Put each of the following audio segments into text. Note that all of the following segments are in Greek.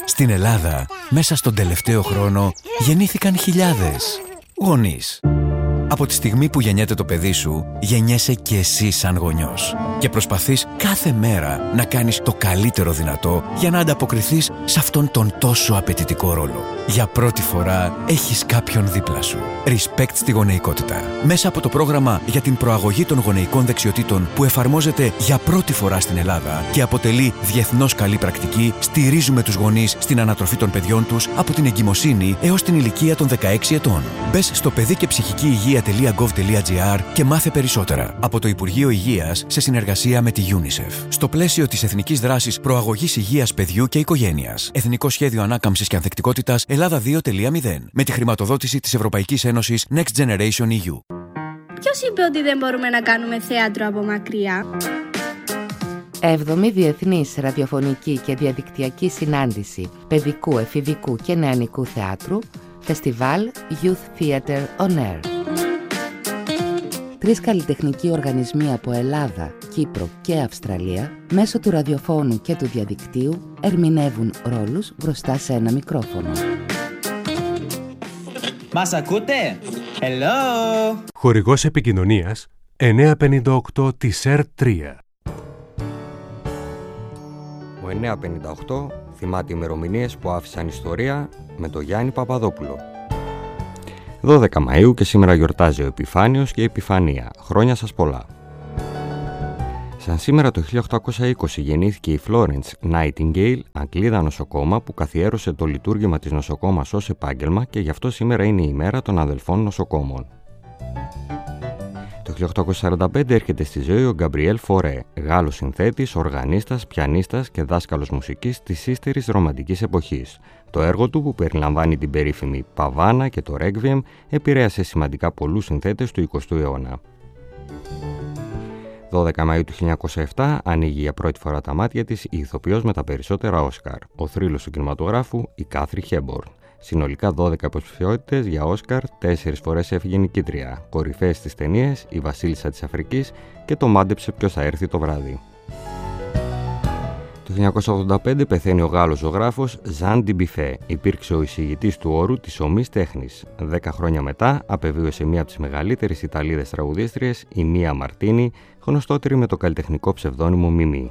Στην Ελλάδα, μέσα στον τελευταίο χρόνο, γεννήθηκαν χιλιάδες γονείς. Από τη στιγμή που γεννιέται το παιδί σου, γεννιέσαι και εσύ σαν γονιός. Και προσπαθείς κάθε μέρα να κάνεις το καλύτερο δυνατό για να ανταποκριθείς σε αυτόν τον τόσο απαιτητικό ρόλο. Για πρώτη φορά έχεις κάποιον δίπλα σου. Respect στη γονεϊκότητα. Μέσα από το πρόγραμμα για την προαγωγή των γονεϊκών δεξιοτήτων που εφαρμόζεται για πρώτη φορά στην Ελλάδα και αποτελεί διεθνώς καλή πρακτική, στηρίζουμε τους γονείς στην ανατροφή των παιδιών τους από την εγκυμοσύνη έως την ηλικία των 16 ετών. Μπες στο παιδικεψυχικηυγεία.gov.gr και μάθε περισσότερα. Από το Υπουργείο Υγείας σε συνεργασία με τη UNICEF. Στο πλαίσιο της Εθνικής Δράσης Προαγωγής Υγείας Παιδιού και Οικογένειας. Εθνικό Σχέδιο Ανάκαμψης και Ανθεκτικότητας Ελλάδα 2.0. Με τη χρηματοδότηση της Ευρωπαϊκής Ένωσης Next Generation EU. Ποιος είπε ότι δεν μπορούμε να κάνουμε θέατρο από μακριά? 7η Διεθνής Ραδιοφωνική και Διαδικτυακή Συνάντηση Παιδικού, Εφηβικού και Νεανικού Θεάτρου, Φεστιβάλ Youth Theater on Air. 3 καλλιτεχνικοί οργανισμοί από Ελλάδα, Κύπρο και Αυστραλία, μέσω του ραδιοφώνου και του διαδικτύου, ερμηνεύουν ρόλους μπροστά σε ένα μικρόφωνο. Μας ακούτε? Hello! Χορηγός επικοινωνίας 958 της R3. Ο 958 θυμάται ημερομηνίες που άφησαν ιστορία με τον Γιάννη Παπαδόπουλο. 12 Μαΐου και σήμερα γιορτάζει ο Επιφάνιος και η Επιφανία. Χρόνια σας πολλά. Σαν σήμερα το 1820 γεννήθηκε η Florence Nightingale, Αγγλίδα νοσοκόμα που καθιέρωσε το λειτουργήμα της νοσοκόμας ως επάγγελμα και γι' αυτό σήμερα είναι η ημέρα των αδελφών νοσοκόμων. Το 1845 έρχεται στη ζωή ο Γκαμπριέλ Φορέ, Γάλλος συνθέτης, οργανίστας, πιανίστας και δάσκαλος μουσικής της ύστερης ρομαντικής εποχής. Το έργο του, που περιλαμβάνει την περίφημη Παβάνα και το Ρέγκβιεμ, επηρέασε σημαντικά πολλούς συνθέτες του 20ου αιώνα. 12 Μαΐου του 1907 ανοίγει για πρώτη φορά τα μάτια της η ηθοποιός με τα περισσότερα Όσκαρ, ο θρύλος του κινηματογράφου, η Κάθρι Χέμπορν. Συνολικά 12 υποψηφιότητες για Όσκαρ, 4 φορές έφυγε νικήτρια. Κορυφαίες στις ταινίες, η Βασίλισσα της Αφρικής και το Μάντεψε ποιος θα έρθει το βράδυ. Το 1985 πεθαίνει ο Γάλλος ζωγράφος Ζαν Ντιμπιφέ. Υπήρξε ο εισηγητής του όρου της ομής τέχνης. 10 χρόνια μετά απεβίωσε μία από τις μεγαλύτερες Ιταλίδες τραγουδίστριες, η Μία Μαρτίνι, γνωστότερη με το καλλιτεχνικό ψευδώνυμο Μιμή.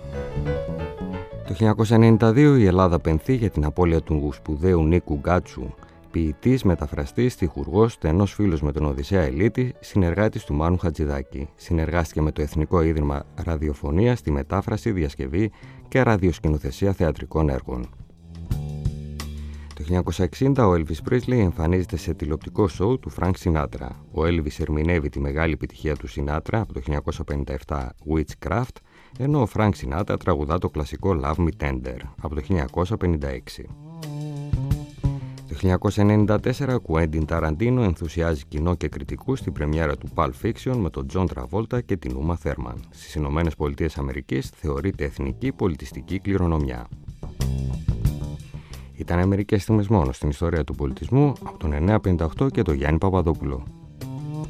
Το 1992 η Ελλάδα πενθεί για την απώλεια του σπουδαίου Νίκου Γκάτσου, ποιητής, μεταφραστής, στιχουργός, στενός φίλος με τον Οδυσσέα Ελίτη, συνεργάτης του Μάνου Χατζηδάκη. Συνεργάστηκε με το Εθνικό Ίδρυμα Ραδιοφωνίας στη μετάφραση, διασκευή και ραδιοσκηνοθεσία θεατρικών έργων. Το 1960 ο Έλβις Πρίσλι εμφανίζεται σε τηλεοπτικό σοου του Φρανκ Σινάτρα. Ο Έλβις ερμηνεύει τη μεγάλη επιτυχία του Σινάτρα από το 1957 Witchcraft, ενώ ο Φρανκ Σινάτρα τραγουδά το κλασικό Love Me Tender από το 1956. Το 1994 Κουέντιν Ταραντίνο ενθουσιάζει κοινό και κριτικούς στην πρεμιέρα του Pulp Fiction με τον Τζον Τραβόλτα και την Ούμα Θέρμαν. Στις Ηνωμένες Πολιτείες Αμερικής θεωρείται εθνική πολιτιστική κληρονομιά. Ήταν μερικές στιγμές μόνο στην ιστορία του πολιτισμού από τον 958 και τον Γιάννη Παπαδόπουλο.